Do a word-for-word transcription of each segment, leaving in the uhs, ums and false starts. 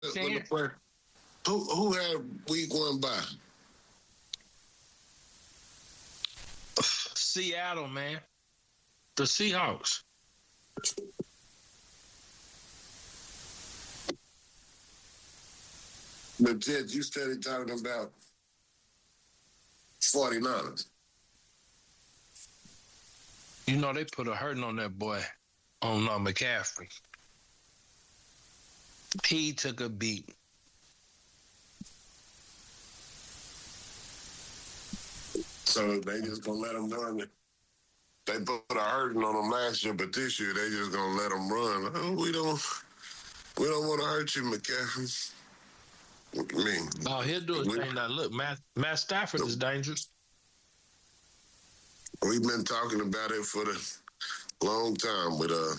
when the play, who who had week one bye? Seattle, man. The Seahawks. But Jed, you started talking about forty-niners. You know, they put a hurting on that boy, on uh, McCaffrey. He took a beat. So they just gonna let him run. They put a hurting on him last year, but this year they just gonna let him run. Oh, we don't, we don't want to hurt you, McCaffrey. What you mean? Oh, he'll do his we, thing now. Look, Matt, Matt Stafford is dangerous. We've been talking about it for the long time with uh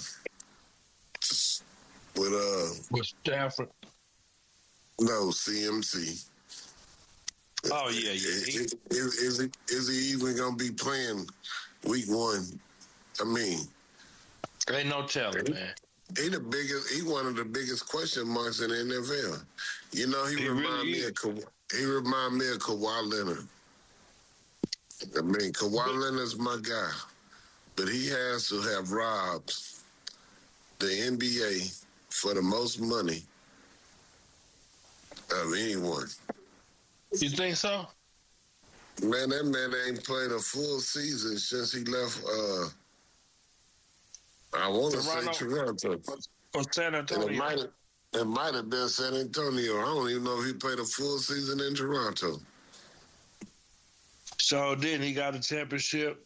with uh with Stafford. No, C M C. Oh yeah, yeah. Is, is, is, he, is he even gonna be playing week one? I mean, ain't no telling, man. He the biggest. He one of the biggest question marks in the N F L. You know, he, he remind really me is. of Ka, he remind me of Kawhi Leonard. I mean, Kawhi Leonard's my guy, but he has to have robbed the N B A for the most money of anyone. You think so? Man, that man ain't played a full season since he left. Uh, I want to say Toronto or San Antonio. And it might have. It might have been San Antonio. I don't even know if he played a full season in Toronto. So then he got a championship,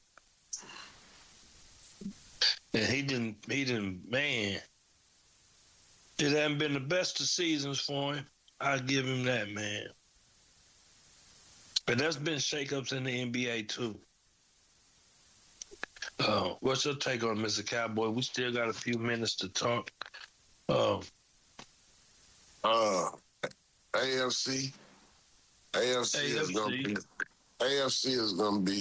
and he didn't. He didn't. Man, it hasn't been the best of seasons for him. I give him that, man. But there's been shakeups in the N B A too. Uh, what's your take on Mister Cowboy? We still got a few minutes to talk. Uh, uh, A F C, A F C A F C is gonna be. A F C is gonna be.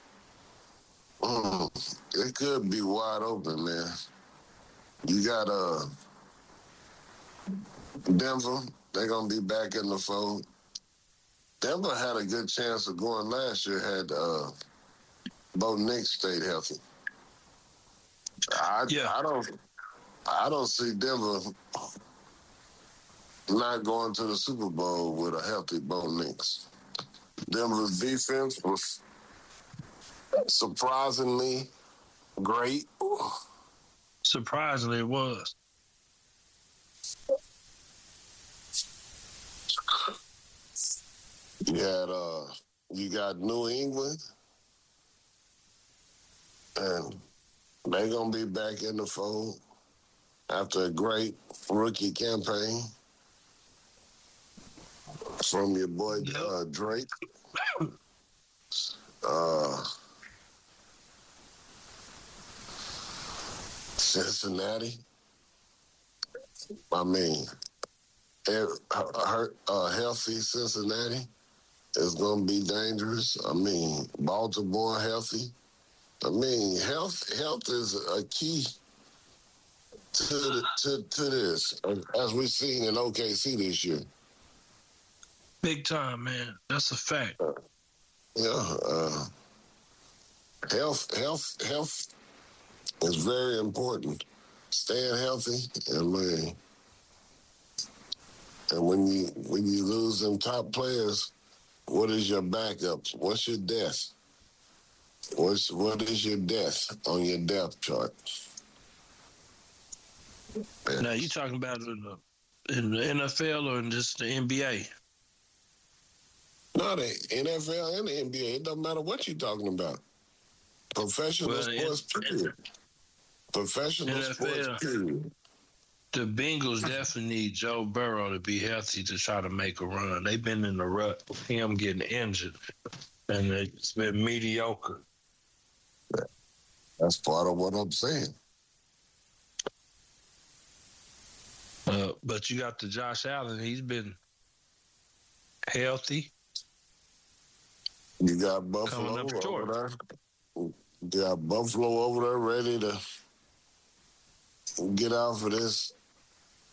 Mm, it could be wide open, man. You got uh, Denver. They're gonna be back in the fold. Denver had a good chance of going last year. Had uh, Bo Nix stayed healthy. I yeah. I don't. I don't see Denver not going to the Super Bowl with a healthy Bo Nix. Denver's defense was surprisingly great. Surprisingly, it was. You had uh, you got New England, and they're gonna be back in the fold after a great rookie campaign from your boy yep. uh, Drake. uh, Cincinnati. I mean, a uh, healthy Cincinnati is going to be dangerous. I mean, Baltimore healthy. I mean, health health is a key to the, to to this, as we've seen in O K C this year. Big time, man. That's a fact. Uh, yeah, uh, health health health is very important. Staying healthy, and man, and when you when you lose them top players, what is your backup? What's your death? What's what is your death on your depth chart? Man. Now you talking about in the, in the N F L or in just the N B A? No, the N F L and the N B A. It doesn't matter what you're talking about. Professional well, sports, in, period. In, Professional N F L, sports, period. The Bengals definitely need Joe Burrow to be healthy to try to make a run. They've been in the rut with him getting injured, and it's been mediocre. That's part of what I'm saying. Uh, but you got the Josh Allen. He's been healthy. You got Buffalo over there. You got Buffalo over there ready to get out for this